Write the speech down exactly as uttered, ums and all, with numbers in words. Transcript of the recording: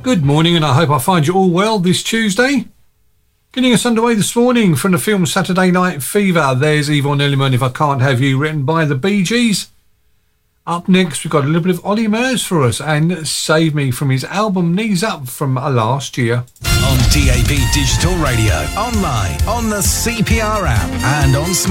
Good morning, and I hope I find you all well this Tuesday. Getting us underway this morning from the film Saturday Night Fever, there's Yvonne Elliman, If I Can't Have You, written by the Bee Gees. Up next, we've got a little bit of Ollie Murs for us, and Save Me from his album Knees Up from last year. On D A B Digital Radio, online, on the C P R app, and on Smart.